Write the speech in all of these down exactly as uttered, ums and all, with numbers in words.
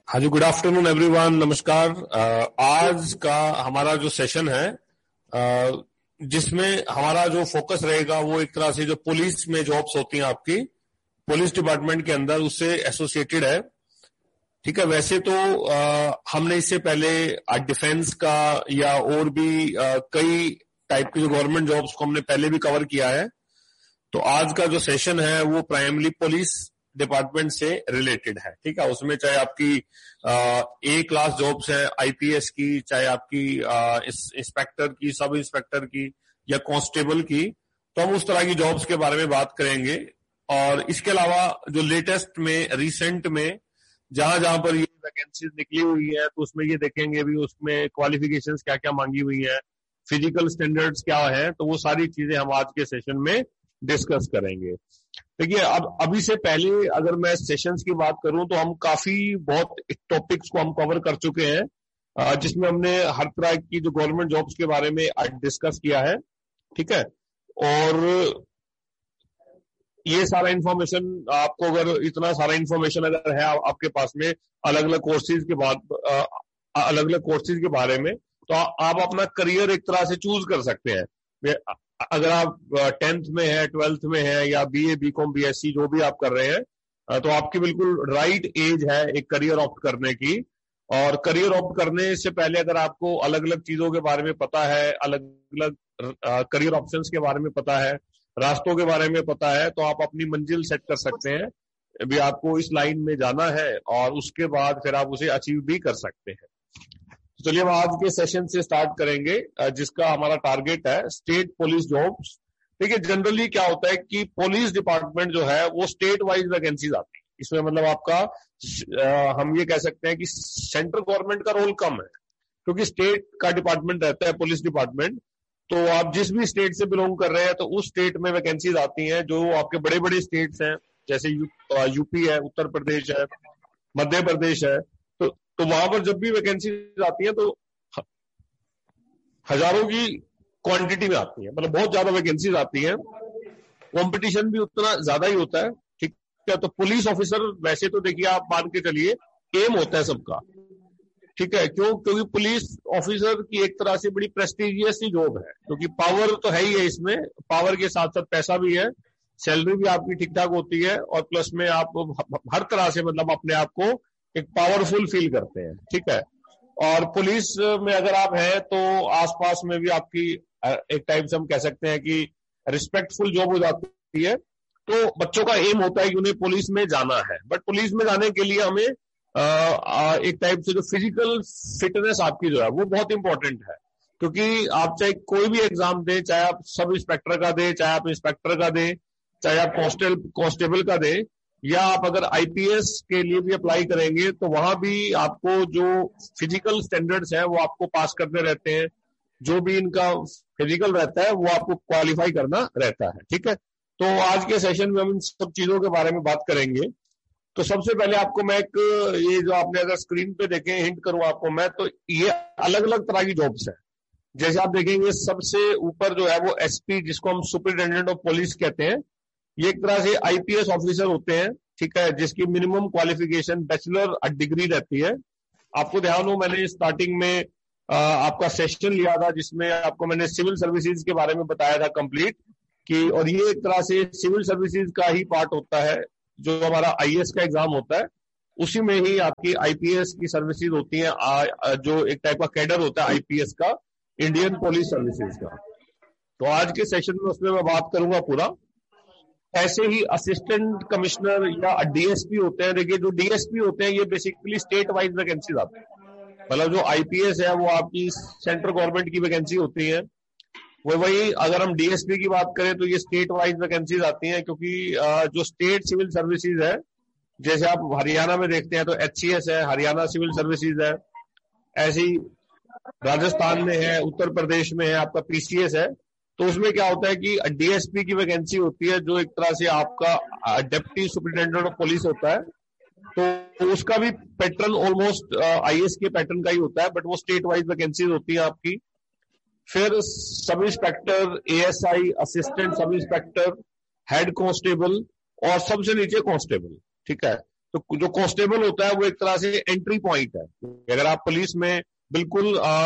हाँ जी, good afternoon everyone, नमस्कार। आज का हमारा जो सेशन है uh, जिसमें हमारा जो फोकस रहेगा वो एक तरह से जो पुलिस में जॉब्स होती हैं आपकी पुलिस डिपार्टमेंट के अंदर उससे एसोसिएटेड है। ठीक है, वैसे तो uh, हमने इससे पहले डिफेंस का या और भी uh, कई टाइप की जो गवर्नमेंट जॉब्स को हमने पहले भी कवर किया है। तो आज का जो सेशन है वो प्राइमरी पुलिस डिपार्टमेंट से रिलेटेड है। ठीक है, उसमें चाहे आपकी ए क्लास जॉब्स है आईपीएस की, चाहे आपकी इंस्पेक्टर की, सब इंस्पेक्टर की या कांस्टेबल की, तो हम उस तरह की जॉब्स के बारे में बात करेंगे। और इसके अलावा जो लेटेस्ट में रिसेंट में जहां जहां पर ये वैकेंसीज निकली हुई है तो उसमें ये देखेंगे भी उसमें क्वालिफिकेशंस क्या क्या मांगी हुई है, फिजिकल स्टैंडर्ड्स क्या है, तो वो सारी चीजें हम आज के सेशन में डिस्कस करेंगे। देखिए, अब अभी से पहले अगर मैं सेशंस की बात करूं तो हम काफी बहुत टॉपिक्स को हम कवर कर चुके हैं जिसमें हमने हर तरह की जो गवर्नमेंट जॉब्स के बारे में डिस्कस किया है। ठीक है, और ये सारा इंफॉर्मेशन आपको, अगर इतना सारा इंफॉर्मेशन अगर है आपके पास में अलग अलग कोर्सेज के बाद अलग अलग कोर्सेज के बारे में, तो आप अपना करियर एक तरह से चूज कर सकते हैं। अगर आप टेंथ में है, ट्वेल्थ में है या बीए, बीकॉम, बीएससी जो भी आप कर रहे हैं, तो आपकी बिल्कुल राइट एज है एक करियर ऑप्ट करने की। और करियर ऑप्ट करने से पहले अगर आपको अलग अलग चीजों के बारे में पता है, अलग अलग करियर ऑप्शंस के बारे में पता है, रास्तों के बारे में पता है, तो आप अपनी मंजिल सेट कर सकते हैं भी आपको इस लाइन में जाना है और उसके बाद फिर आप उसे अचीव भी कर सकते हैं। चलिए हम आज के सेशन से स्टार्ट करेंगे जिसका हमारा टारगेट है स्टेट पुलिस जॉब्स। देखिए, जनरली क्या होता है कि पुलिस डिपार्टमेंट जो है वो स्टेट वाइज वैकेंसीज आती है। इसमें मतलब आपका आ, हम ये कह सकते हैं कि सेंट्रल गवर्नमेंट का रोल कम है, क्योंकि स्टेट का डिपार्टमेंट रहता है पुलिस डिपार्टमेंट। तो आप जिस भी स्टेट से बिलोंग कर रहे हैं तो उस स्टेट में वैकेंसीज आती हैं। जो आपके बड़े बड़े स्टेट्स हैं जैसे यू, यूपी है, उत्तर प्रदेश है, मध्य प्रदेश है, तो वहां पर जब भी वैकेंसी आती है तो हजारों की क्वांटिटी में आती है, मतलब बहुत ज्यादा वैकेंसीज आती है, कंपटीशन भी उतना ज्यादा ही होता है। ठीक है, तो पुलिस ऑफिसर वैसे तो देखिए आप मान के चलिए एम होता है सबका। ठीक है, क्यों? क्योंकि पुलिस ऑफिसर की एक तरह से बड़ी प्रेस्टिजियस ही जॉब है, क्योंकि पावर तो है ही है इसमें, पावर के साथ साथ पैसा भी है, सैलरी भी आपकी ठीक ठाक होती है और प्लस में आप हर तरह से मतलब अपने आप को एक पावरफुल फील करते हैं। ठीक है, और पुलिस में अगर आप हैं तो आसपास में भी आपकी एक टाइप से हम कह सकते हैं कि रिस्पेक्टफुल जॉब हो जाती है। तो बच्चों का एम होता है कि उन्हें पुलिस में जाना है, बट पुलिस में जाने के लिए हमें आ, एक टाइप से जो फिजिकल फिटनेस आपकी जो है वो बहुत इंपॉर्टेंट है। क्योंकि आप चाहे कोई भी एग्जाम दें, चाहे आप सब इंस्पेक्टर का दें, चाहे आप इंस्पेक्टर का दें, चाहे आप कांस्टेबल का दें, या आप अगर आईपीएस के लिए भी अप्लाई करेंगे तो वहां भी आपको जो फिजिकल स्टैंडर्ड्स हैं वो आपको पास करने रहते हैं। जो भी इनका फिजिकल रहता है वो आपको क्वालिफाई करना रहता है। ठीक है, तो आज के सेशन में हम इन सब चीजों के बारे में बात करेंगे। तो सबसे पहले आपको मैं एक, ये जो आपने अगर स्क्रीन पे देखें, हिंट करूं आपको मैं, तो ये अलग अलग तरह की जॉब्स है। जैसे आप देखेंगे सबसे ऊपर जो है वो एसपी, जिसको हम सुपरिटेंडेंट ऑफ पुलिस कहते हैं, ये एक तरह से आईपीएस ऑफिसर होते हैं। ठीक है, जिसकी मिनिमम क्वालिफिकेशन बैचलर डिग्री रहती है। आपको ध्यान हो, मैंने स्टार्टिंग में आ, आपका सेशन लिया था जिसमें आपको मैंने सिविल सर्विसेज के बारे में बताया था कंप्लीट कि, और ये एक तरह से सिविल सर्विसेज का ही पार्ट होता है। जो हमारा आईएएस का एग्जाम होता है उसी में ही आपकी आईपीएस की सर्विसेज होती है, आ, जो एक टाइप का कैडर होता है आईपीएस का, इंडियन पुलिस सर्विसेज का। तो आज के सेशन में उसमें मैं बात करूंगा पूरा। ऐसे ही असिस्टेंट कमिश्नर या डीएसपी होते हैं। देखिए, जो डीएसपी होते हैं ये बेसिकली स्टेट वाइज वैकेंसीज आती है। मतलब जो आईपीएस है वो आपकी सेंट्रल गवर्नमेंट की वैकेंसी होती है, वो वही अगर हम डीएसपी की बात करें तो ये स्टेट वाइज वैकेंसीज आती हैं। क्योंकि जो स्टेट सिविल सर्विसेज है, जैसे आप हरियाणा में देखते हैं तो एचसीएस है, हरियाणा सिविल सर्विसेज है, ऐसी राजस्थान में है, उत्तर प्रदेश में है आपका पीसीएस है। तो उसमें क्या होता है कि डीएसपी की वैकेंसी होती है जो एक तरह से आपका डिप्टी सुपरिटेंडेंट ऑफ पुलिस होता है। तो उसका भी पैटर्न ऑलमोस्ट आईएएस के पैटर्न का ही होता है, बट वो स्टेट वाइज वैकेंसीज होती है आपकी। फिर sub inspector, ASI, assistant sub inspector, head constable और सबसे नीचे कांस्टेबल। ठीक है, तो जो कांस्टेबल होता है वो एक तरह से एंट्री पॉइंट है। अगर आप पुलिस में बिल्कुल आ,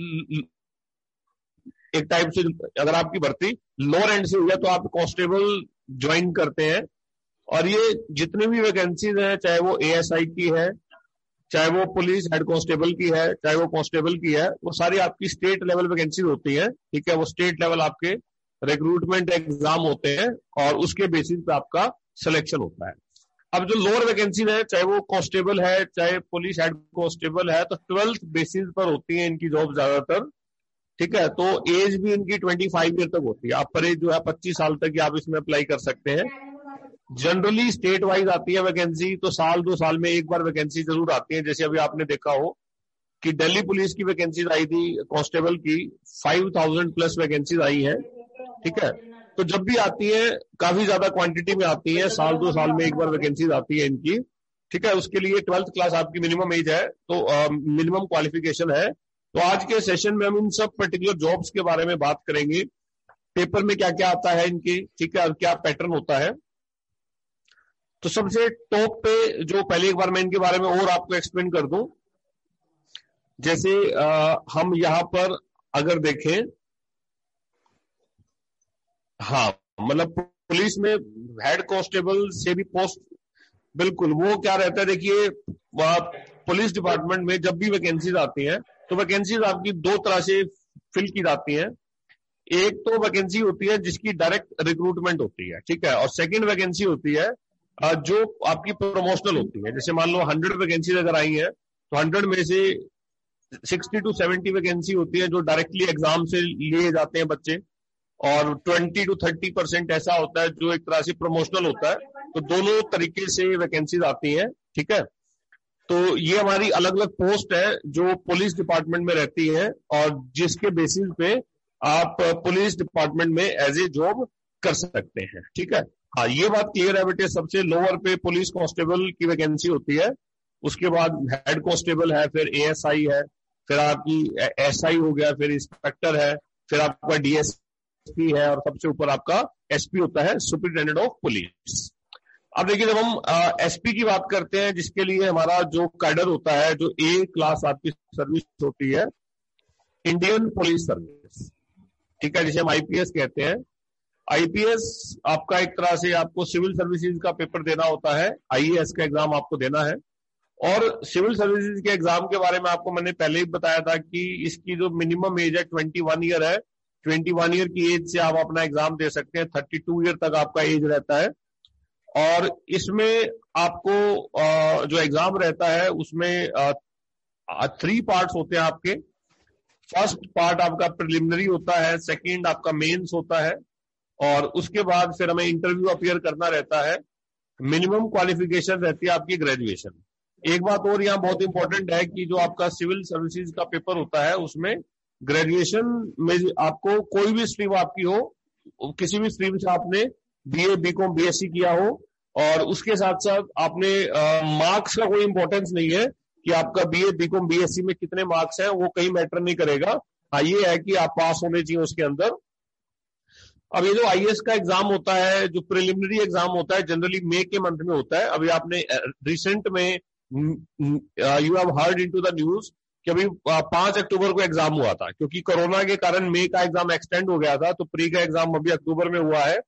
एक टाइप से अगर आपकी भर्ती लोअर एंड से हुई है तो आप कांस्टेबल ज्वाइन करते हैं। और ये जितनी भी वैकेंसीज हैं, चाहे वो एएसआई की है, चाहे वो पुलिस हेड कांस्टेबल की है, चाहे वो कांस्टेबल की है, वो सारी आपकी स्टेट लेवल वैकेंसीज होती है। ठीक है, वो स्टेट लेवल आपके रिक्रूटमेंट एग्जाम होते हैं और उसके बेसिस पे आपका सिलेक्शन होता है। अब जो लोअर वैकेंसीज है, चाहे वो कांस्टेबल है, चाहे पुलिस हेड कांस्टेबल है, तो ट्वेल्थ बेसिस पर होती है इनकी जॉब ज्यादातर। ठीक है, तो एज भी इनकी पच्चीस ईयर तक होती है। आप पर एज जो है पच्चीस साल तक आप इसमें अप्लाई कर सकते हैं। जनरली स्टेट वाइज आती है वैकेंसी, तो साल दो साल में एक बार वैकेंसी जरूर आती है। जैसे अभी आपने देखा हो कि दिल्ली पुलिस की वैकेंसीज आई थी कांस्टेबल की, फाइव थाउजेंड प्लस वैकेंसीज आई है। ठीक है, तो जब भी आती है काफी ज्यादा क्वांटिटी में आती है, साल दो साल में एक बार वैकेंसीज आती है इनकी। ठीक है, उसके लिए ट्वेल्थ क्लास आपकी मिनिमम एज है, तो मिनिमम क्वालिफिकेशन है। तो आज के सेशन में हम इन सब पर्टिकुलर जॉब्स के बारे में बात करेंगे, पेपर में क्या क्या आता है इनकी, ठीक है, और क्या पैटर्न होता है। तो सबसे टॉप पे जो पहले एक बार मैं इनके बारे में और आपको एक्सप्लेन कर दूं, जैसे आ, हम यहां पर अगर देखें, हाँ मतलब पुलिस में हेड कांस्टेबल से भी पोस्ट, बिल्कुल वो क्या रहता है, देखिए पुलिस डिपार्टमेंट में जब भी वैकेंसीज आती हैं तो वैकेंसीज आपकी दो तरह से फिल की जाती हैं। एक तो वैकेंसी होती है जिसकी डायरेक्ट रिक्रूटमेंट होती है, ठीक है, और सेकंड वैकेंसी होती है जो आपकी प्रमोशनल होती है। जैसे मान लो हंड्रेड वैकेंसीज अगर आई है तो हंड्रेड में से सिक्सटी टू सेवेंटी वैकेंसी होती है जो डायरेक्टली एग्जाम से लिए जाते हैं बच्चे, और ट्वेंटी टू थर्टी परसेंट ऐसा होता है जो एक तरह से प्रमोशनल होता है। तो दोनों तरीके से वैकेंसीज आती हैं। ठीक है, तो ये हमारी अलग अलग पोस्ट है जो पुलिस डिपार्टमेंट में रहती है और जिसके बेसिस पे आप पुलिस डिपार्टमेंट में एज ए जॉब कर सकते हैं। ठीक है, हाँ ये बात क्लियर है बेटे। सबसे लोअर पे पुलिस कांस्टेबल की वैकेंसी होती है, उसके बाद हेड कांस्टेबल है, फिर एएसआई है, फिर आपकी एसआई हो गया, फिर इंस्पेक्टर है, फिर आपका डीएसपी है, और सबसे ऊपर आपका एसपी होता है, सुपरिटेंडेंट ऑफ पुलिस। अब देखिए, जब हम एसपी की बात करते हैं, जिसके लिए हमारा जो कैडर होता है, जो ए क्लास आपकी सर्विस होती है, इंडियन पुलिस सर्विस, ठीक है, जिसे हम आईपीएस कहते हैं। आईपीएस आपका एक तरह से आपको सिविल सर्विसेज का पेपर देना होता है, आईएएस का एग्जाम आपको देना है। और सिविल सर्विसेज के एग्जाम के बारे में आपको मैंने पहले ही बताया था कि इसकी जो मिनिमम एज है ट्वेंटी वन ईयर है। ट्वेंटी वन ईयर की एज से आप अपना एग्जाम दे सकते हैं, थर्टी टू ईयर तक आपका एज रहता है। और इसमें आपको जो एग्जाम रहता है उसमें थ्री पार्ट्स होते हैं आपके। फर्स्ट पार्ट आपका प्रिलिमिनरी होता है, सेकंड आपका मेंस होता है, और उसके बाद फिर हमें इंटरव्यू अपीयर करना रहता है। मिनिमम क्वालिफिकेशन रहती है आपकी ग्रेजुएशन। एक बात और यहाँ बहुत इंपॉर्टेंट है कि जो आपका सिविल सर्विसेज का पेपर होता है उसमें ग्रेजुएशन में आपको कोई भी स्ट्रीम आपकी हो, किसी भी स्ट्रीम से आपने बीए बीकॉम बीएससी किया हो, और उसके साथ साथ आपने मार्क्स का कोई इंपॉर्टेंस नहीं है कि आपका बीए बीकॉम बीएससी में कितने मार्क्स हैं, वो कहीं मैटर नहीं करेगा। हाँ ये है कि आप पास होने चाहिए उसके अंदर। अब ये जो आईएएस का एग्जाम होता है, जो प्रिलिमिनरी एग्जाम होता है, जनरली मई के मंथ में होता है। अभी आपने रिसेंट में you have heard into the news कि अभी पांच अक्टूबर को एग्जाम हुआ था, क्योंकि कोरोना के कारण मई का एग्जाम एक्सटेंड हो गया था, तो प्री का एग्जाम अभी अक्टूबर में हुआ है।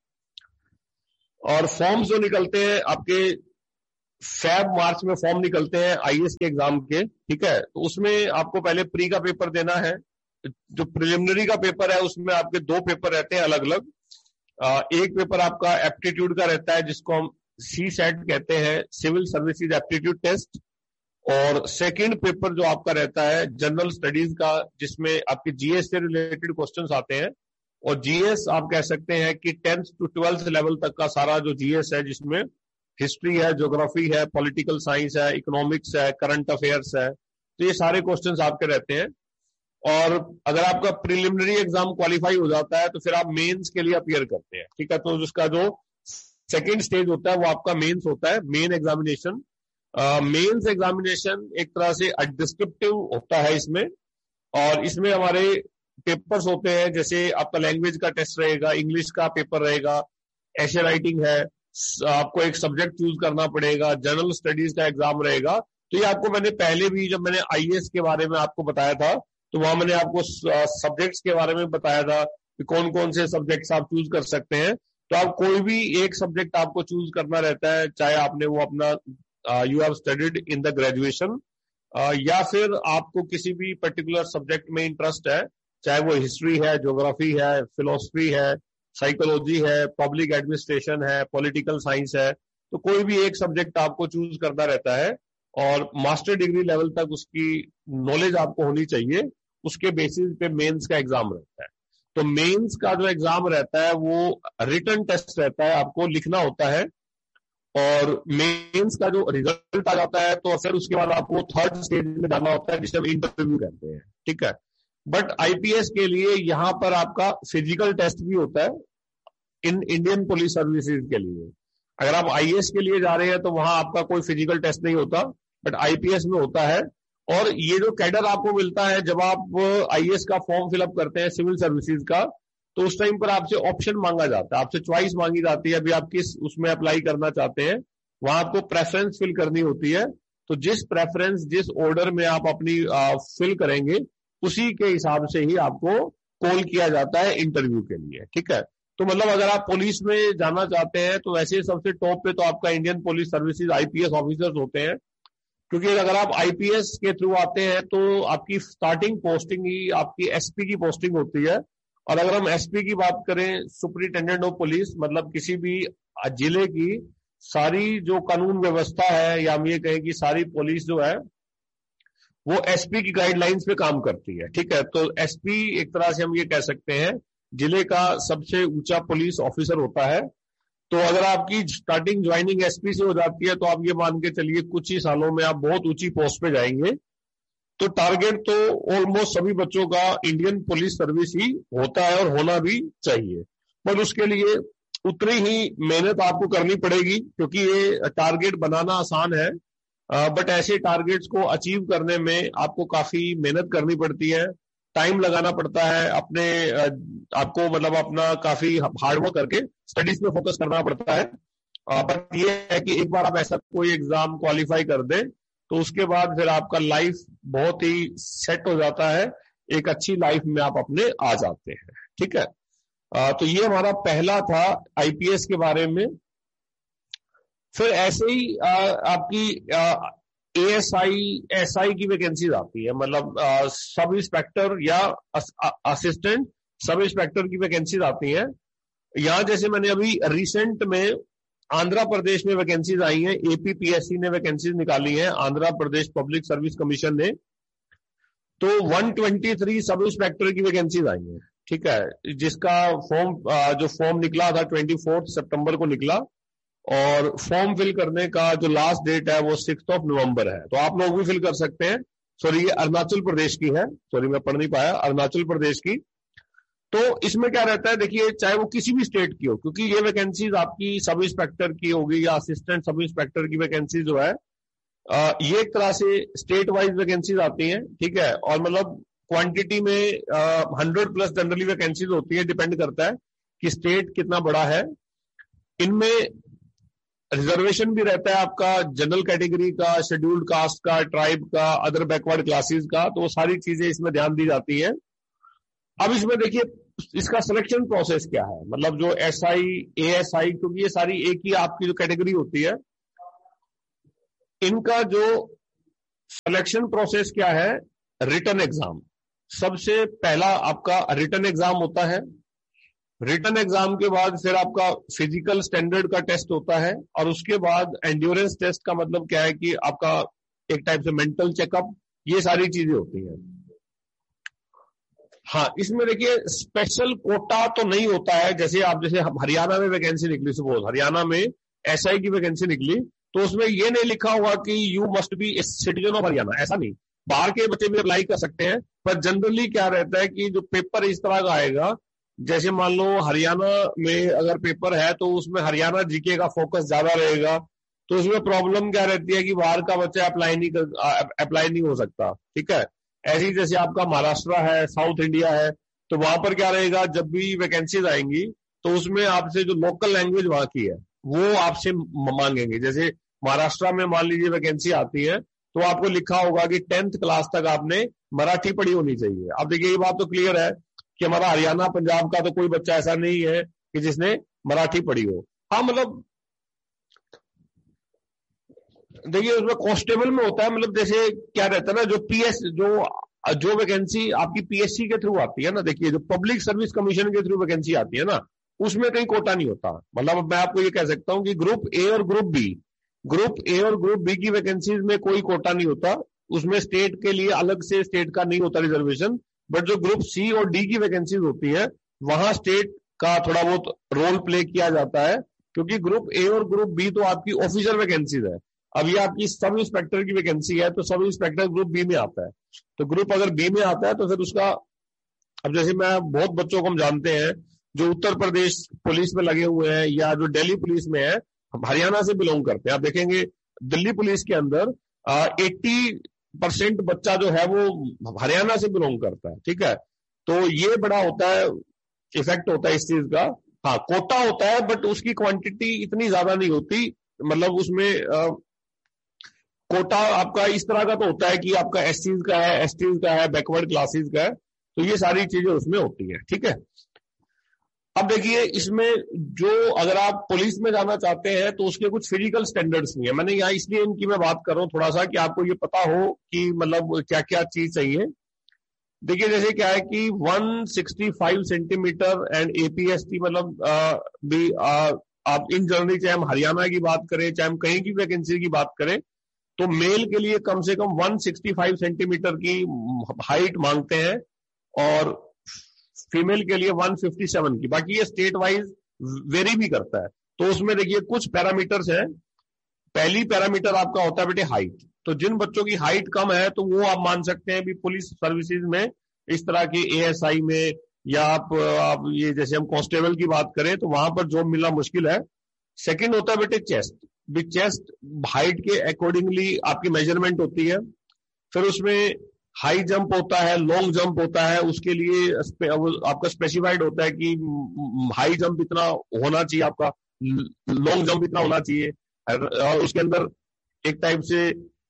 और फॉर्म्स जो निकलते हैं आपके फेब मार्च में फॉर्म निकलते हैं आईएएस के एग्जाम के, ठीक है, तो उसमें आपको पहले प्री का पेपर देना है। जो प्रिलिमिनरी का पेपर है उसमें आपके दो पेपर रहते हैं अलग अलग। एक पेपर आपका एप्टीट्यूड का रहता है जिसको हम सी सेट कहते हैं, सिविल सर्विसेज एप्टीट्यूड टेस्ट, और सेकंड पेपर जो आपका रहता है जनरल स्टडीज का, जिसमें आपके जीएस से रिलेटेड क्वेश्चंस आते हैं। और जीएस आप कह सकते हैं कि टेंथ टू ट्वेल्थ लेवल तक का सारा जो जीएस है, जिसमें हिस्ट्री है, ज्योग्राफी है, पॉलिटिकल साइंस है, इकोनॉमिक्स है, करंट अफेयर्स है, तो ये सारे क्वेश्चंस आपके रहते हैं। और अगर आपका प्रिलिमिनरी एग्जाम क्वालिफाई हो जाता है तो फिर आप मेंस के लिए अपीयर करते हैं, ठीक है। तो उसका जो सेकेंड स्टेज होता है वो आपका मेंस होता है, मेन एग्जामिनेशन। मेंस एग्जामिनेशन एक तरह से डिस्क्रिप्टिव होता है इसमें, और इसमें हमारे पेपर्स होते हैं, जैसे आपका लैंग्वेज का टेस्ट रहेगा, इंग्लिश का पेपर रहेगा, ऐसे राइटिंग है, आपको एक सब्जेक्ट चूज करना पड़ेगा, जनरल स्टडीज का एग्जाम रहेगा। तो ये आपको मैंने पहले भी जब मैंने आईएएस के बारे में आपको बताया था तो वहां मैंने आपको सब्जेक्ट्स के बारे में बताया था कि कौन कौन से सब्जेक्ट्स आप चूज कर सकते हैं। तो आप कोई भी एक सब्जेक्ट आपको चूज करना रहता है, चाहे आपने वो अपना you have studied in the graduation या फिर आपको किसी भी पर्टिकुलर सब्जेक्ट में इंटरेस्ट है, चाहे वो हिस्ट्री है, ज्योग्राफी है, फिलोसफी है, साइकोलॉजी है, पब्लिक एडमिनिस्ट्रेशन है, पॉलिटिकल साइंस है, तो कोई भी एक सब्जेक्ट आपको चूज करना रहता है और मास्टर डिग्री लेवल तक उसकी नॉलेज आपको होनी चाहिए। उसके बेसिस पे मेंस का एग्जाम रहता है। तो मेंस का जो एग्जाम रहता है वो रिटन टेस्ट रहता है, आपको लिखना होता है और मेंस का जो रिजल्ट आ जाता है तो फिर उसके बाद आपको थर्ड स्टेज में जाना होता है जिसे हम इंटरव्यू कहते हैं, ठीक है। बट आईपीएस के लिए यहाँ पर आपका फिजिकल टेस्ट भी होता है इन इंडियन पुलिस सर्विसेज के लिए। अगर आप आईएएस के लिए जा रहे हैं तो वहां आपका कोई फिजिकल टेस्ट नहीं होता, बट आईपीएस में होता है। और ये जो कैडर आपको मिलता है जब आप आईएएस का फॉर्म फिलअप करते हैं सिविल सर्विसेज का, तो उस टाइम पर आपसे ऑप्शन मांगा जाता है, आपसे चॉइस मांगी जाती है, अभी आप किस उसमें अप्लाई करना चाहते हैं। वहां आपको प्रेफरेंस फिल करनी होती है। तो जिस प्रेफरेंस जिस ऑर्डर में आप अपनी फिल करेंगे उसी के हिसाब से ही आपको कॉल किया जाता है इंटरव्यू के लिए, ठीक है। तो मतलब अगर आप पुलिस में जाना चाहते हैं तो वैसे सबसे टॉप पे तो आपका Indian police services IPS officers होते हैं, क्योंकि अगर आप आईपीएस के थ्रू आते हैं तो आपकी स्टार्टिंग पोस्टिंग ही आपकी एसपी की पोस्टिंग होती है। और अगर हम एसपी की बात करें, सुपरिटेंडेंट ऑफ पुलिस, मतलब किसी भी जिले की सारी जो कानून व्यवस्था है या हम ये कहें कि सारी पुलिस जो है वो एसपी की गाइडलाइंस पे काम करती है, ठीक है। तो एसपी एक तरह से हम ये कह सकते हैं जिले का सबसे ऊंचा पुलिस ऑफिसर होता है। तो अगर आपकी स्टार्टिंग ज्वाइनिंग एसपी से हो जाती है तो आप ये मान के चलिए कुछ ही सालों में आप बहुत ऊंची पोस्ट पे जाएंगे। तो टारगेट तो ऑलमोस्ट सभी बच्चों का इंडियन पुलिस सर्विस ही होता है और होना भी चाहिए, पर उसके लिए उतनी ही मेहनत आपको करनी पड़ेगी, क्योंकि ये टारगेट बनाना आसान है बट ऐसे टारगेट्स को अचीव करने में आपको काफी मेहनत करनी पड़ती है, टाइम लगाना पड़ता है, अपने आपको मतलब अपना काफी हार्डवर्क करके स्टडीज में फोकस करना पड़ता है। बट ये है कि एक बार आप ऐसा कोई एग्जाम क्वालिफाई कर दें तो उसके बाद फिर आपका लाइफ बहुत ही सेट हो जाता है, एक अच्छी लाइफ में आप अपने आ जाते हैं, ठीक है। आ, तो ये हमारा पहला था आईपीएस के बारे में। फिर ऐसे ही आ, आपकी एएसआई एसआई की वैकेंसीज आती है, मतलब सब इंस्पेक्टर या असिस्टेंट सब इंस्पेक्टर की वैकेंसीज आती है। यहां जैसे मैंने अभी रिसेंट में आंध्र प्रदेश में वैकेंसीज आई हैं, एपीपीएससी ने वैकेंसीज निकाली हैं, Andhra Pradesh public service commission ने। तो एक सौ तेईस सब इंस्पेक्टर की वैकेंसीज आई हैं, ठीक है, जिसका फॉर्म जो फॉर्म निकला था चौबीस सितंबर को निकला और फॉर्म फिल करने का जो लास्ट डेट है वो सिक्स ऑफ नवंबर है। तो आप लोग भी फिल कर सकते हैं। सॉरी ये अरुणाचल प्रदेश की है, सॉरी मैं पढ़ नहीं पाया, अरुणाचल प्रदेश की। तो इसमें क्या रहता है, देखिए चाहे वो किसी भी स्टेट की हो, क्योंकि ये वैकेंसीज आपकी सब इंस्पेक्टर की होगी या असिस्टेंट सब इंस्पेक्टर की वैकेंसी जो है ये एक तरह से स्टेट वाइज वैकेंसीज आती हैं, ठीक है। और मतलब क्वांटिटी में हंड्रेड प्लस जनरली वैकेंसीज होती है, डिपेंड करता है कि स्टेट कितना बड़ा है। इनमें रिजर्वेशन भी रहता है आपका जनरल कैटेगरी का, शेड्यूल्ड कास्ट का, ट्राइब का, अदर बैकवर्ड क्लासेस का, तो वो सारी चीजें इसमें ध्यान दी जाती है। अब इसमें देखिए इसका सिलेक्शन प्रोसेस क्या है, मतलब जो एसआई एएसआई, क्योंकि ये सारी एक ही आपकी जो कैटेगरी होती है, इनका जो सिलेक्शन प्रोसेस क्या है, रिटन एग्जाम सबसे पहला आपका रिटन एग्जाम होता है। रिटन एग्जाम के बाद फिर आपका फिजिकल स्टैंडर्ड का टेस्ट होता है और उसके बाद एंड्योरेंस टेस्ट का मतलब क्या है कि आपका एक टाइप से मेंटल चेकअप, ये सारी चीजें होती हैं। हाँ, इसमें देखिए स्पेशल कोटा तो नहीं होता है, जैसे आप जैसे हरियाणा में वैकेंसी निकली, सपोज हरियाणा में एसआई की वैकेंसी निकली तो उसमें ये नहीं लिखा हुआ कि you must be a citizen of Haryana, ऐसा नहीं, बाहर के बच्चे भी अप्लाई कर सकते हैं। पर जनरली क्या रहता है कि जो पेपर इस तरह का आएगा, जैसे मान लो हरियाणा में अगर पेपर है तो उसमें हरियाणा जीके का फोकस ज्यादा रहेगा, तो उसमें प्रॉब्लम क्या रहती है कि बाहर का बच्चा अप्लाई नहीं कर अप्लाई नहीं हो सकता, ठीक है। ऐसी जैसे आपका महाराष्ट्र है, साउथ इंडिया है, तो वहां पर क्या रहेगा, जब भी वैकेंसीज आएंगी तो उसमें आपसे जो लोकल लैंग्वेज वहां की है, वो आपसे मांगेंगे। जैसे महाराष्ट्र में मान लीजिए वैकेंसी आती है तो आपको लिखा होगा कि टेंथ क्लास तक आपने मराठी पढ़ी होनी चाहिए। अब देखिए ये बात तो क्लियर है कि हमारा हरियाणा पंजाब का तो कोई बच्चा ऐसा नहीं है कि जिसने मराठी पढ़ी हो। हाँ मतलब देखिए उसमें कांस्टेबल में होता है, मतलब जैसे क्या रहता है ना, जो पीएस जो जो वैकेंसी आपकी पीएससी के थ्रू आती है ना, देखिए जो पब्लिक सर्विस कमीशन के थ्रू वैकेंसी आती है ना, उसमें कहीं कोटा नहीं होता। मतलब मैं आपको ये कह सकता हूं कि ग्रुप ए और ग्रुप बी ग्रुप ए और ग्रुप बी की वैकेंसीज में कोई कोटा नहीं होता। उसमें स्टेट के लिए अलग से स्टेट का नहीं होता रिजर्वेशन। बट जो ग्रुप सी और डी की वैकेंसीज होती है वहां स्टेट का थोड़ा बहुत रोल प्ले किया जाता है, क्योंकि ग्रुप ए और ग्रुप बी तो आपकी ऑफिसर वैकेंसीज है। अब ये आपकी सब इंस्पेक्टर की वैकेंसी है तो सब इंस्पेक्टर ग्रुप बी में आता है। तो ग्रुप अगर बी में आता है तो फिर उसका, अब जैसे मैं बहुत बच्चों को हम जानते हैं जो उत्तर प्रदेश पुलिस में लगे हुए हैं या जो दिल्ली पुलिस में है, हरियाणा से बिलोंग करते हैं। आप देखेंगे दिल्ली पुलिस के अंदर एट्टी परसेंट बच्चा जो है वो हरियाणा से बिलोंग करता है। ठीक है, तो ये बड़ा होता है, इफेक्ट होता है इस चीज का। हाँ कोटा होता है बट उसकी क्वांटिटी इतनी ज्यादा नहीं होती। मतलब उसमें आ, कोटा आपका इस तरह का तो होता है कि आपका एस सीज का है, एस टीज का है, बैकवर्ड क्लासेस का है, तो ये सारी चीजें उसमें होती है। ठीक है, अब देखिए इसमें जो अगर आप पुलिस में जाना चाहते हैं तो उसके कुछ फिजिकल स्टैंडर्ड्स नहीं है। मैंने यहाँ इसलिए इनकी मैं बात कर रहा हूँ थोड़ा सा कि आपको ये पता हो कि मतलब क्या क्या चीज चाहिए। देखिए जैसे क्या है कि one sixty five centimetre and APST, मतलब आ, भी आ, आप इन जनरली चाहे हम हरियाणा की बात करें चाहे हम कहीं की वैकेंसी की बात करें तो मेल के लिए कम से कम वन सिक्सटी फाइव सेंटीमीटर की हाइट मांगते हैं और फीमेल के लिए वन फिफ्टी सेवन की। बाकी ये स्टेट वाइज वेरी भी करता है। तो उसमें देखिए कुछ पैरामीटर्स हैं। पहली पैरामीटर आपका होता है बेटे हाइट। तो जिन बच्चों की हाइट कम है तो वो आप मान सकते हैं भी पुलिस सर्विसेज में, इस तरह के एएसआई में, या आप, आप ये जैसे हम कांस्टेबल की बात करें तो वहां पर जॉब मिलना मुश्किल है। सेकंड होता है बेटे चेस्ट। भी चेस्ट हाइट के अकॉर्डिंगली आपकी मेजरमेंट होती है। फिर उसमें हाई जंप होता है, लॉन्ग जंप होता है, उसके लिए आपका स्पेसिफाइड होता है कि हाई जंप इतना होना चाहिए, आपका लॉन्ग जंप इतना होना चाहिए। और उसके अंदर एक टाइप से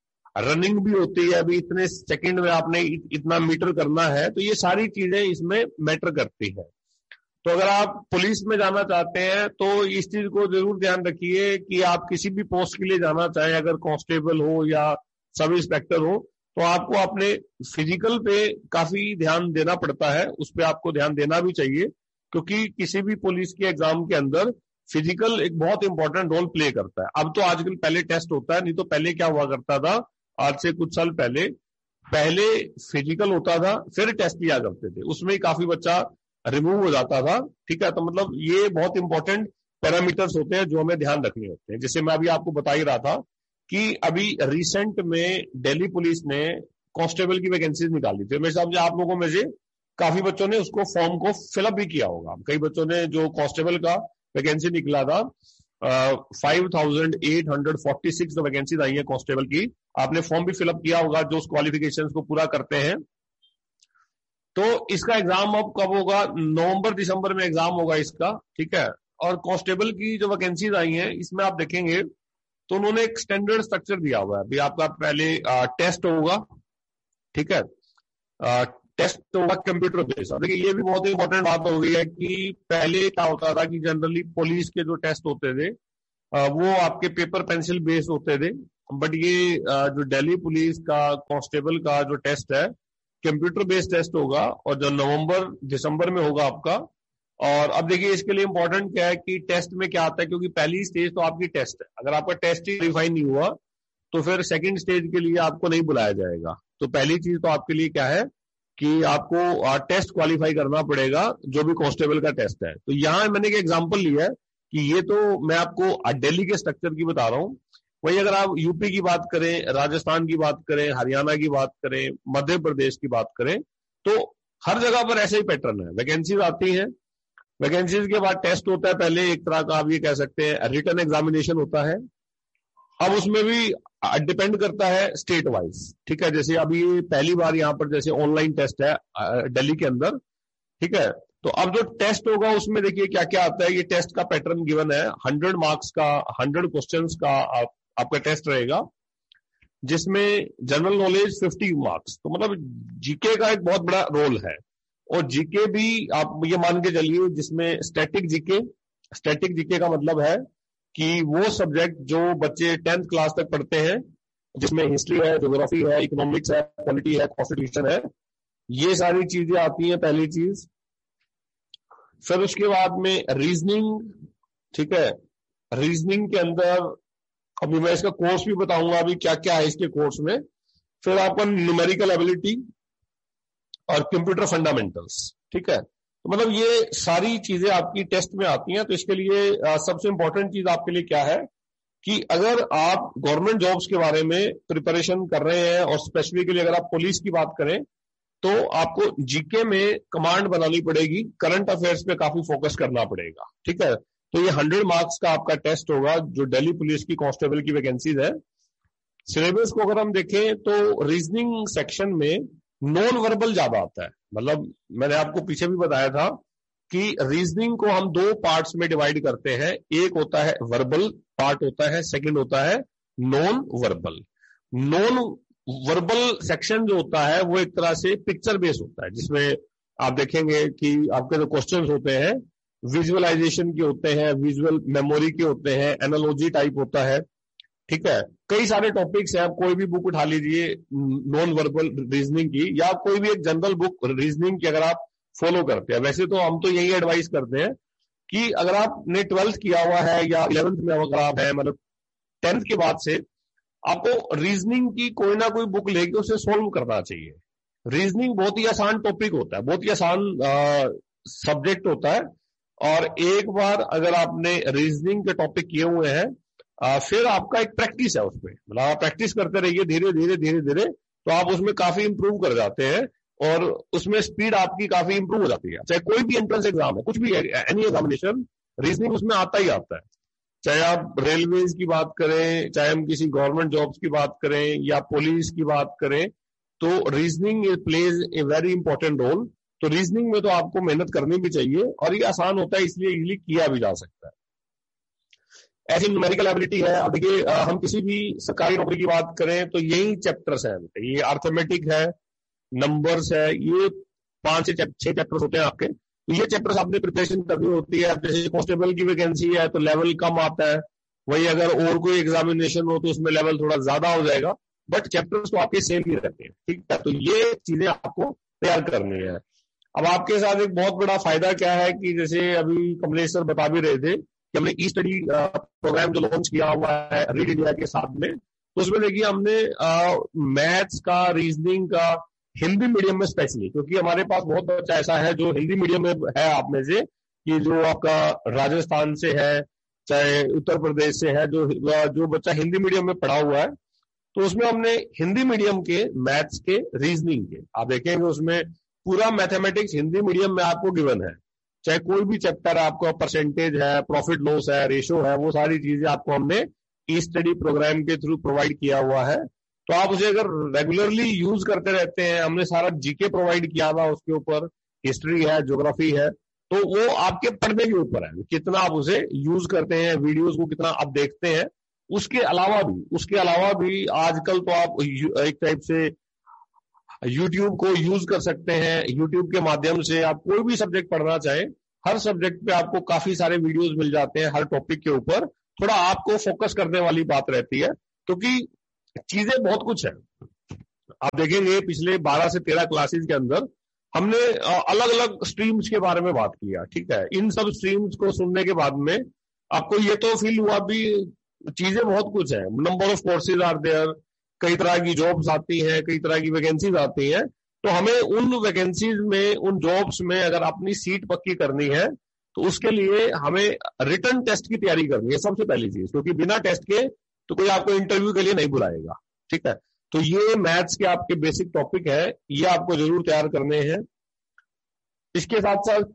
रनिंग भी होती है, अभी इतने सेकंड में आपने इतना मीटर करना है। तो ये सारी चीजें इसमें मैटर करती है। तो अगर आप पुलिस में जाना चाहते हैं तो इस चीज को जरूर ध्यान रखिए कि आप किसी भी पोस्ट के लिए जाना चाहें, अगर कांस्टेबल हो या सब इंस्पेक्टर हो, तो आपको अपने फिजिकल पे काफी ध्यान देना पड़ता है। उस पर आपको ध्यान देना भी चाहिए, क्योंकि किसी भी पुलिस के एग्जाम के अंदर फिजिकल एक बहुत इंपॉर्टेंट रोल प्ले करता है। अब तो आजकल पहले टेस्ट होता है, नहीं तो पहले क्या हुआ करता था, आज से कुछ साल पहले पहले फिजिकल होता था फिर टेस्ट लिया करते थे, उसमें ही काफी बच्चा रिमूव हो जाता था। ठीक है, तो मतलब ये बहुत इंपॉर्टेंट पैरामीटर्स होते हैं जो हमें ध्यान रखने होते हैं। जैसे मैं अभी आपको बता ही रहा था कि अभी रिसेंट में दिल्ली पुलिस ने कांस्टेबल की वैकेंसीज निकाली थी। मेरे हिसाब से आप लोगों में से काफी बच्चों ने उसको फॉर्म को फिलअप भी किया होगा। कई बच्चों ने, जो कांस्टेबल का वैकेंसी निकला था, five thousand eight hundred forty six vacancies आई है कांस्टेबल की, आपने फॉर्म भी फिलअप किया होगा जो उस क्वालिफिकेशंस को पूरा करते हैं। तो इसका एग्जाम अब कब होगा, नवंबर दिसंबर में एग्जाम होगा इसका। ठीक है, और कांस्टेबल की जो वैकेंसीज आई हैं इसमें आप देखेंगे तो उन्होंने एक स्टैंडर्ड स्ट्रक्चर दिया हुआ है। अभी आपका पहले आ, टेस्ट होगा। ठीक है, आ, टेस्ट होगा कंप्यूटर बेस्ड। अब देखिए ये भी बहुत इंपॉर्टेंट बात हो गई है कि पहले क्या होता था कि जनरली पुलिस के जो टेस्ट होते थे आ, वो आपके पेपर पेंसिल बेस्ड होते थे। बट ये आ, जो दिल्ली पुलिस का कांस्टेबल का जो टेस्ट है कंप्यूटर बेस्ड टेस्ट होगा, और जो नवंबर दिसंबर में होगा आपका। और अब देखिए इसके लिए इंपॉर्टेंट क्या है कि टेस्ट में क्या आता है, क्योंकि पहली स्टेज तो आपकी टेस्ट है। अगर आपका टेस्ट ही वेरीफाई नहीं हुआ तो फिर सेकंड स्टेज के लिए आपको नहीं बुलाया जाएगा। तो पहली चीज तो आपके लिए क्या है कि आपको टेस्ट क्वालिफाई करना पड़ेगा, जो भी कांस्टेबल का टेस्ट है। तो यहाँ मैंने एक एग्जाम्पल लिया है कि ये तो मैं आपको दिल्ली के स्ट्रक्चर की बता रहा हूँ। वही अगर आप यूपी की बात करें, राजस्थान की बात करें, हरियाणा की बात करें, मध्य प्रदेश की बात करें, तो हर जगह पर ऐसे ही पैटर्न है। वैकेंसीज आती हैं, वैकेंसीज के बाद टेस्ट होता है, पहले एक तरह का आप ये कह सकते हैं रिटन एग्जामिनेशन होता है। अब उसमें भी डिपेंड करता है स्टेट वाइज। ठीक है, जैसे अभी पहली बार यहाँ पर जैसे ऑनलाइन टेस्ट है दिल्ली के अंदर। ठीक है, तो अब जो टेस्ट होगा उसमें देखिए क्या क्या आता है। ये टेस्ट का पैटर्न गिवन है, हंड्रेड मार्क्स का, हंड्रेड क्वेश्चंस का आप, आपका टेस्ट रहेगा, जिसमें जनरल नॉलेज फिफ्टी मार्क्स। तो मतलब जीके का एक बहुत बड़ा रोल है। और जीके भी आप ये मान के चलिए जिसमें स्टैटिक जीके, स्टैटिक जीके का मतलब है कि वो सब्जेक्ट जो बच्चे टेंथ क्लास तक पढ़ते हैं, जिसमें हिस्ट्री है, ज्योग्राफी है, इकोनॉमिक्स है, पॉलिटी है, कॉन्स्टिट्यूशन है, ये सारी चीजें आती हैं पहली चीज। फिर उसके बाद में रीजनिंग, ठीक है, रीजनिंग के अंदर अभी मैं इसका कोर्स भी बताऊंगा अभी क्या क्या है इसके कोर्स में। फिर आपका न्यूमेरिकल एबिलिटी और कंप्यूटर फंडामेंटल्स, ठीक है। तो मतलब ये सारी चीजें आपकी टेस्ट में आती हैं। तो इसके लिए आ, सबसे इंपॉर्टेंट चीज आपके लिए क्या है कि अगर आप गवर्नमेंट जॉब्स के बारे में प्रिपरेशन कर रहे हैं और स्पेसिफिकली अगर आप पुलिस की बात करें तो आपको जीके में कमांड बनानी पड़ेगी, करंट अफेयर्स पे काफी फोकस करना पड़ेगा, ठीक है। तो ये हंड्रेड मार्क्स का आपका टेस्ट होगा जो दिल्ली पुलिस की कांस्टेबल की वैकेंसीज है। सिलेबस को अगर हम देखें तो रीजनिंग सेक्शन में नॉन वर्बल ज्यादा आता है। मतलब मैंने आपको पीछे भी बताया था कि रीजनिंग को हम दो पार्ट्स में डिवाइड करते हैं, एक होता है वर्बल पार्ट होता है, सेकंड होता है non verbal. Non verbal section जो होता है वो एक तरह से पिक्चर बेस होता है, जिसमें आप देखेंगे कि आपके जो क्वेश्चंस होते हैं विजुअलाइजेशन के होते हैं, विजुअल मेमोरी के होते हैं, एनालॉजी टाइप होता है, ठीक है। कई सारे टॉपिक्स हैं, आप कोई भी बुक उठा लीजिए नॉन वर्बल रीजनिंग की, या कोई भी एक जनरल बुक रीजनिंग की अगर आप फॉलो करते हैं। वैसे तो हम तो यही एडवाइस करते हैं कि अगर आपने ट्वेल्थ किया हुआ है या इलेवेंथ में अगर आप है, मतलब टेंथ के बाद से आपको रीजनिंग की कोई ना कोई बुक लेके उसे सोल्व करना चाहिए। रीजनिंग बहुत ही आसान टॉपिक होता है, बहुत ही आसान सब्जेक्ट होता है। और एक बार अगर आपने रीजनिंग के टॉपिक किए हुए हैं आ, फिर आपका एक प्रैक्टिस है उसमें, मतलब आप प्रैक्टिस करते रहिए धीरे धीरे धीरे धीरे, तो आप उसमें काफी इंप्रूव कर जाते हैं और उसमें स्पीड आपकी काफी इंप्रूव हो जाती है। चाहे कोई भी एंट्रेंस एग्जाम है, कुछ भी एनी एग्जामिनेशन, रीजनिंग उसमें आता ही आता है। चाहे आप रेलवेज की बात करें, चाहे हम किसी गवर्नमेंट जॉब्स की बात करें या पुलिस की बात करें, तो reasoning plays a very important role. तो रीजनिंग में तो आपको मेहनत करनी भी चाहिए और ये आसान होता है, इसलिए इजीली किया भी जा सकता है। ऐसी न्यूमेरिकल एबिलिटी है। अब देखिए हम किसी भी सरकारी नौकरी की बात करें तो यही चैप्टर्स हैं, ये अर्थमेटिक है, नंबर्स है, ये पांच से छह चैप्टर्स होते हैं आपके। ये चैप्टर्स आपने प्रिपरेशन करनी होती है। जैसे कांस्टेबल की वैकेंसी है तो लेवल कम आता है, वही अगर और कोई एग्जामिनेशन हो तो उसमें लेवल थोड़ा ज्यादा हो जाएगा, बट चैप्टर्स तो आपके सेम ही रहते हैं, ठीक है। तो ये चीजें आपको तैयार करनी है। अब आपके साथ एक बहुत बड़ा फायदा क्या है कि जैसे अभी कमलेश सर बता भी रहे थे कि हमने ई स्टडी प्रोग्राम जो लॉन्च किया हुआ है रीड इंडिया के साथ में, तो उसमें देखिए हमने मैथ्स का, रीजनिंग का हिंदी मीडियम में स्पेशली, क्योंकि हमारे पास बहुत बच्चा ऐसा है जो हिंदी मीडियम में है आप में से, कि जो आपका राजस्थान से है, चाहे उत्तर प्रदेश से है, जो जो बच्चा हिंदी मीडियम में पढ़ा हुआ है, तो उसमें हमने हिंदी मीडियम के मैथ्स के, रीजनिंग के, आप देखेंगे उसमें पूरा मैथमेटिक्स हिंदी मीडियम में आपको गिवन है। चाहे कोई भी चैप्टर आपको परसेंटेज है, प्रॉफिट लॉस है, रेशो है, वो सारी चीजें आपको हमने ई स्टडी प्रोग्राम के थ्रू प्रोवाइड किया हुआ है। तो आप उसे अगर रेगुलरली यूज करते रहते हैं, हमने सारा जीके प्रोवाइड किया हुआ, उसके ऊपर हिस्ट्री है, ज्योग्राफी है, तो वो आपके पढ़ने के ऊपर है कितना आप उसे यूज करते हैं, वीडियोस को कितना आप देखते हैं। उसके अलावा भी उसके अलावा भी आजकल तो आप एक टाइप से यूट्यूब को यूज कर सकते हैं। यूट्यूब के माध्यम से आप कोई भी सब्जेक्ट पढ़ना चाहें, हर सब्जेक्ट पे आपको काफी सारे वीडियोस मिल जाते हैं, हर टॉपिक के ऊपर थोड़ा आपको फोकस करने वाली बात रहती है, क्योंकि चीजें बहुत कुछ है। आप देखेंगे पिछले बारह से तेरह क्लासेस के अंदर हमने अलग अलग स्ट्रीम्स के बारे में बात किया, ठीक है। इन सब स्ट्रीम्स को सुनने के बाद में आपको ये तो फील हुआ भी चीजें बहुत कुछ है, number of courses are there, कई तरह की जॉब्स आती हैं, कई तरह की वैकेंसीज आती हैं। तो हमें उन वैकेंसीज में, उन जॉब्स में अगर अपनी सीट पक्की करनी है तो उसके लिए हमें रिटन टेस्ट की तैयारी करनी है सबसे पहली चीज, क्योंकि बिना टेस्ट के तो कोई आपको इंटरव्यू के लिए नहीं बुलाएगा, ठीक है। तो ये मैथ्स के आपके बेसिक टॉपिक है, ये आपको जरूर तैयार करने हैं। इसके साथ साथ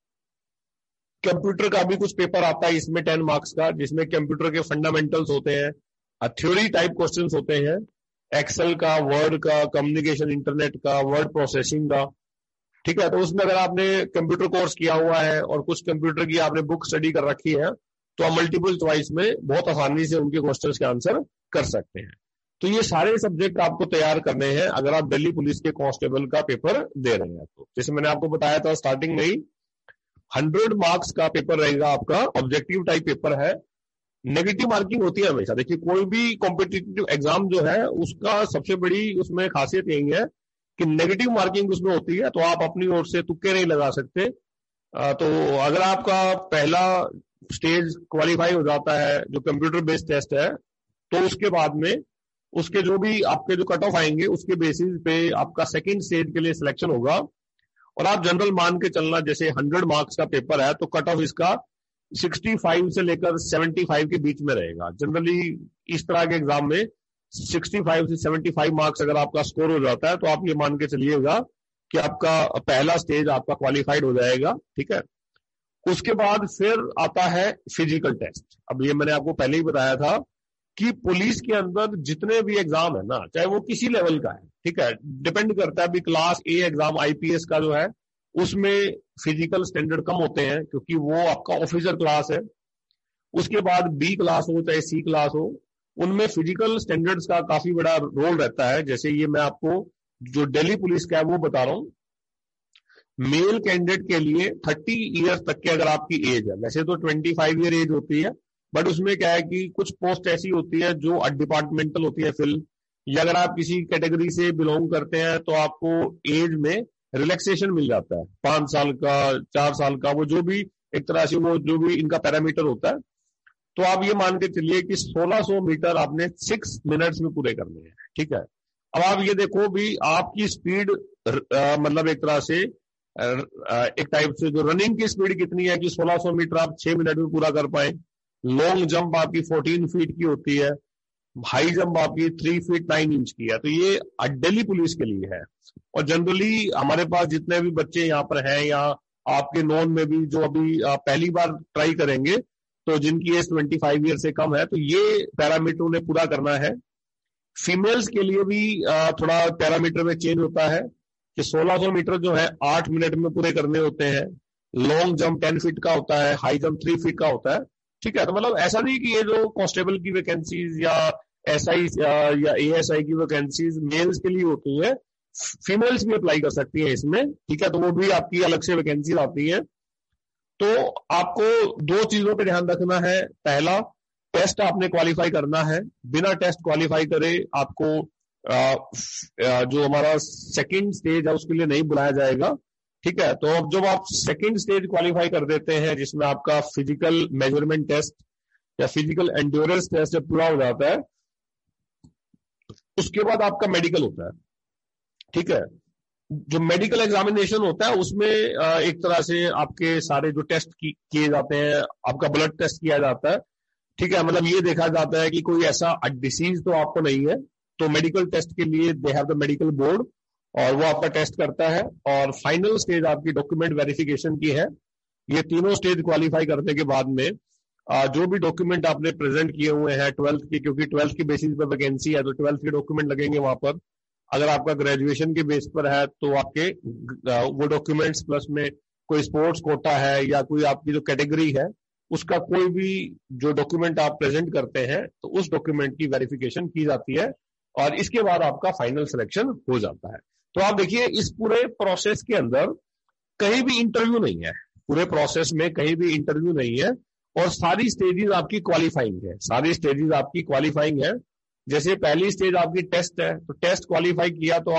कंप्यूटर का भी कुछ पेपर आता है इसमें टेन मार्क्स का, जिसमें कंप्यूटर के फंडामेंटल्स होते हैं, थ्योरी टाइप क्वेश्चंस होते हैं, एक्सेल का, वर्ड का, कम्युनिकेशन इंटरनेट का, वर्ड प्रोसेसिंग का। ठीक है। तो उसमें अगर आपने कंप्यूटर कोर्स किया हुआ है और कुछ कंप्यूटर की आपने बुक स्टडी कर रखी है तो आप मल्टीपल चॉइस में बहुत आसानी से उनके क्वेश्चंस के आंसर कर सकते हैं। तो ये सारे सब्जेक्ट आपको तैयार करने हैं अगर आप दिल्ली पुलिस के कांस्टेबल का पेपर दे रहे हैं। तो जैसे मैंने आपको बताया था स्टार्टिंग में ही, हंड्रेड मार्क्स का पेपर रहेगा आपका, ऑब्जेक्टिव टाइप पेपर है। नेगेटिव मार्किंग होती है हमेशा। देखिए कोई भी कॉम्पिटिटिव एग्जाम जो है उसका सबसे बड़ी उसमें खासियत यही है कि नेगेटिव मार्किंग उसमें होती है, तो आप अपनी ओर से तुक्के नहीं लगा सकते। तो अगर आपका पहला स्टेज क्वालिफाई हो जाता है जो कंप्यूटर बेस्ड टेस्ट है, तो उसके बाद में उसके जो भी आपके जो कट ऑफ आएंगे उसके बेसिस पे आपका सेकंड स्टेज के लिए सिलेक्शन होगा। और आप जनरल मान के चलना, जैसे हंड्रेड मार्क्स का पेपर है तो कट ऑफ इसका पैंसठ से लेकर पचहत्तर के बीच में रहेगा। जनरली इस तरह के एग्जाम में पैंसठ से पचहत्तर मार्क्स अगर आपका स्कोर हो जाता है तो आप ये मान के चलिएगा कि आपका पहला स्टेज आपका क्वालिफाइड हो जाएगा। ठीक है। उसके बाद फिर आता है फिजिकल टेस्ट। अब ये मैंने आपको पहले ही बताया था कि पुलिस के अंदर जितने भी एग्जाम है ना, चाहे वो किसी लेवल का है, ठीक है, डिपेंड करता है। अभी क्लास ए एग्जाम आईपीएस का जो है उसमें फिजिकल स्टैंडर्ड कम होते हैं क्योंकि वो आपका ऑफिसर क्लास है। उसके बाद बी क्लास हो चाहे सी क्लास हो, उनमें फिजिकल स्टैंडर्ड्स का काफी बड़ा रोल रहता है। जैसे ये मैं आपको जो दिल्ली पुलिस का है वो बता रहा हूं। मेल कैंडिडेट के लिए थर्टी ईयर्स तक के अगर आपकी एज है, वैसे तो ट्वेंटी फाइव ईयर एज होती है, बट उसमें क्या है कि कुछ पोस्ट ऐसी होती है जो डिपार्टमेंटल होती है फिल, या अगर आप किसी कैटेगरी से बिलोंग करते हैं तो आपको एज में रिलैक्सेशन मिल जाता है, पांच साल का, चार साल का, वो जो भी एक तरह से वो जो भी इनका पैरामीटर होता है। तो आप ये मान के चलिए कि सोलह सौ मीटर आपने सिक्स मिनट्स में पूरे करने हैं। ठीक है। अब आप ये देखो भी आपकी स्पीड मतलब एक तरह से आ, एक टाइप से जो रनिंग की स्पीड कितनी है कि सोलह सौ मीटर आप छह मिनट में पूरा कर पाए। लॉन्ग जंप आपकी चौदह फीट की होती है, हाई जंप आपकी तीन फीट नाइन इंच की है। तो ये दिल्ली पुलिस के लिए है। और जनरली हमारे पास जितने भी बच्चे यहाँ पर हैं या आपके नॉन में भी जो अभी पहली बार ट्राई करेंगे तो जिनकी एज पच्चीस ईयर से कम है, तो ये पैरामीटर उन्हें पूरा करना है। फीमेल्स के लिए भी थोड़ा पैरामीटर में चेंज होता है कि सोलह सौ मीटर जो है आठ मिनट में पूरे करने होते हैं, लॉन्ग जंप टेन फीट का होता है, हाई जंप थ्री फीट का होता है। ठीक है। तो मतलब ऐसा नहीं कि ये जो कांस्टेबल की वैकेंसीज या एसआई या एएसआई की वैकेंसीज मेल्स के लिए होती है, फीमेल्स भी अप्लाई कर सकती है इसमें। ठीक है। तो वो भी आपकी अलग से वैकेंसीज आती है। तो आपको दो चीजों पे ध्यान रखना है। पहला, टेस्ट आपने क्वालिफाई करना है। बिना टेस्ट क्वालिफाई करे आपको आ, आ, जो हमारा सेकंड स्टेज है उसके लिए नहीं बुलाया जाएगा। ठीक है। तो अब जब आप सेकंड स्टेज क्वालिफाई कर देते हैं जिसमें आपका फिजिकल मेजरमेंट टेस्ट या फिजिकल एंड्योरेंस टेस्ट जब पूरा हो जाता है, उसके बाद आपका मेडिकल होता है। ठीक है। जो मेडिकल एग्जामिनेशन होता है उसमें एक तरह से आपके सारे जो टेस्ट किए जाते हैं, आपका ब्लड टेस्ट किया जाता है। ठीक है। मतलब ये देखा जाता है कि कोई ऐसा डिसीज तो आपको नहीं है। तो मेडिकल टेस्ट के लिए they have the medical board और वो आपका टेस्ट करता है। और फाइनल स्टेज आपकी डॉक्यूमेंट वेरिफिकेशन की है। ये तीनों स्टेज क्वालिफाई करने के बाद में जो भी डॉक्यूमेंट आपने प्रेजेंट किए हुए हैं ट्वेल्थ की, क्योंकि ट्वेल्थ की बेसिस पर वैकेंसी है तो ट्वेल्थ के डॉक्यूमेंट लगेंगे वहां पर। अगर आपका ग्रेजुएशन के बेस पर है तो आपके वो डॉक्यूमेंट्स प्लस में कोई स्पोर्ट्स कोटा है या कोई आपकी जो कैटेगरी है उसका कोई भी जो डॉक्यूमेंट आप प्रेजेंट करते हैं तो उस डॉक्यूमेंट की वेरिफिकेशन की जाती है और इसके बाद आपका फाइनल सिलेक्शन हो जाता है। तो आप देखिए इस पूरे प्रोसेस के अंदर कहीं भी इंटरव्यू नहीं है, पूरे प्रोसेस में कहीं भी इंटरव्यू नहीं है और सारी स्टेजेस आपकी क्वालिफाइंग है, सारी स्टेजेस आपकी क्वालिफाइंग है। जैसे पहली स्टेज आपकी टेस्ट है, तो टेस्ट क्वालिफाई किया तो